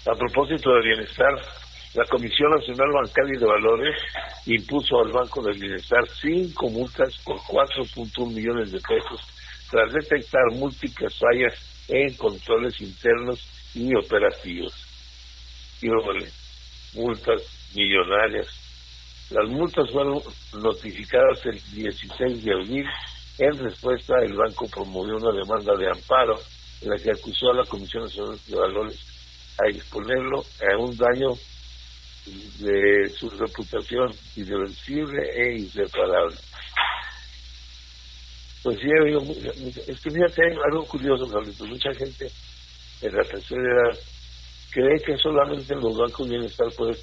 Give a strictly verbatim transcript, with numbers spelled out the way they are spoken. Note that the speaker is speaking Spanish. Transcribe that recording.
A propósito de bienestar, la Comisión Nacional Bancaria y de Valores impuso al Banco del Bienestar cinco multas por cuatro punto uno millones de pesos tras detectar múltiples fallas en controles internos y operativos. Y bueno, multas millonarias. Las multas fueron notificadas el dieciséis de abril. En respuesta, el banco promovió una demanda de amparo en la que acusó a la Comisión Nacional de Valores a exponerlo a un daño de su reputación irreversible e irreparable. Pues sí, ha habido mucha, mucha, es que fíjate, hay algo curioso, Carlitos, mucha gente en la tercera edad cree que solamente en los bancos bienestar puede